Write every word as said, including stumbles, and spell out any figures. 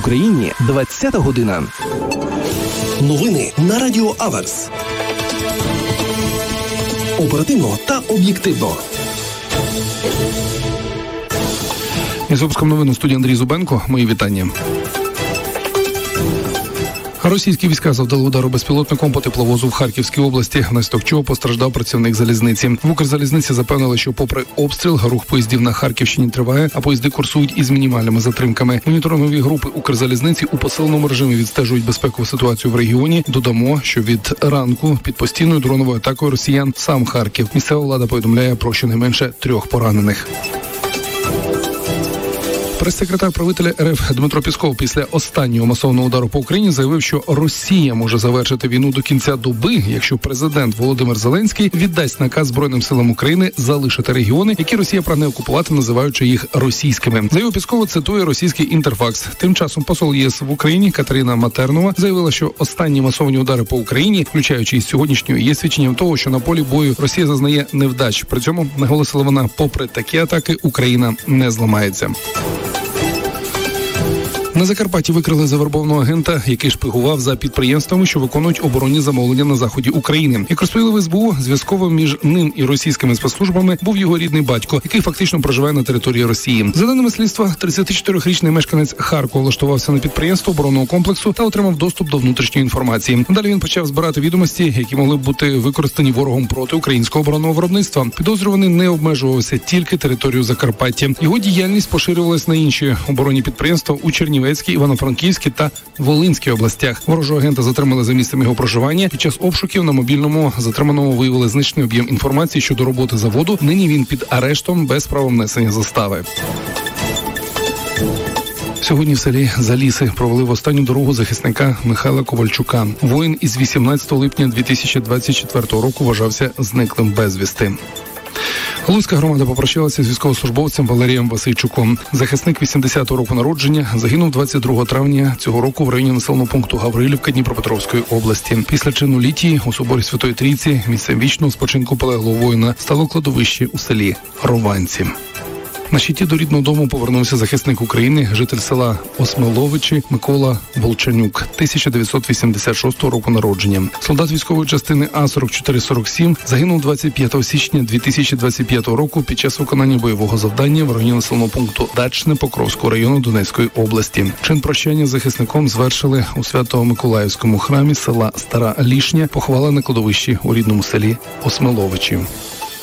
Україні двадцята година. Новини на Радіо Аверс. Оперативно та об'єктивно. Із випуском новин у студії Андрій Зубенко. Мої вітання. Російські війська завдали удару безпілотником по тепловозу в Харківській області, внаслідок чого постраждав працівник залізниці. В Укрзалізниці запевнили, що попри обстріл, рух поїздів на Харківщині триває, а поїзди курсують із мінімальними затримками. Моніторингові групи Укрзалізниці у посиленому режимі відстежують безпекову ситуацію в регіоні. Додамо, що від ранку під постійною дроновою атакою росіян сам Харків. Місцева влада повідомляє про щонайменше трьох поранених. Прес-секретар правителя РФ Дмитро Пісков після останнього масованого удару по Україні заявив, що Росія може завершити війну до кінця доби, якщо президент Володимир Зеленський віддасть наказ Збройним силам України залишити регіони, які Росія прагне окупувати, називаючи їх російськими. За його Піскова цитує російський Інтерфакс. Тим часом посол ЄС в Україні Катерина Матернова заявила, що останні масовані удари по Україні, включаючи із сьогоднішньою, є свідченням того, що на полі бою Росія зазнає невдач. При цьому, наголосила вона, попри такі атаки, Україна не зламається. На Закарпатті викрили завербованого агента, який шпигував за підприємствами, що виконують оборонні замовлення на заході України. Як розповіли в ес бе у, зв'язковим між ним і російськими спецслужбами був його рідний батько, який фактично проживає на території Росії. За даними слідства, тридцятичотирирічний мешканець Харкова влаштувався на підприємство оборонного комплексу та отримав доступ до внутрішньої інформації. Далі він почав збирати відомості, які могли б бути використані ворогом проти українського оборонного виробництва. Підозрюваний не обмежувався тільки територією Закарпаття. Його діяльність поширювалась на інші оборонні підприємства у Чернівецькій, Івано-Франківській та Волинській областях. Ворожого агента затримали за місцем його проживання. Під час обшуків на мобільному затриманому виявили значний об'єм інформації щодо роботи заводу. Нині він під арештом без права внесення застави. Сьогодні в селі Заліси провели в останню дорогу захисника Михайла Ковальчука. Воїн із вісімнадцятого липня дві тисячі двадцять четвертого року вважався зниклим безвісти. Луцька громада попрощалася з військовослужбовцем Валерієм Васильчуком. Захисник вісімдесятого року народження загинув двадцять другого травня цього року в районі населеного пункту Гаврилівка Дніпропетровської області. Після чину літії у соборі Святої Трійці місцем вічного спочинку полеглого воїна стало кладовище у селі Рованці. На щиті до рідного дому повернувся захисник України, житель села Осмиловичі Микола Волчанюк, тисяча дев'ятсот вісімдесят шостого року народження. Солдат військової частини А сорок чотири сорок сім загинув двадцять п'ятого січня дві тисячі двадцять п'ятого року під час виконання бойового завдання в районі населеного пункту Дачне Покровського району Донецької області. Чин прощання з захисником звершили у Свято-Миколаївському храмі села Стара Лішня, поховали на кладовищі у рідному селі Осмиловичі.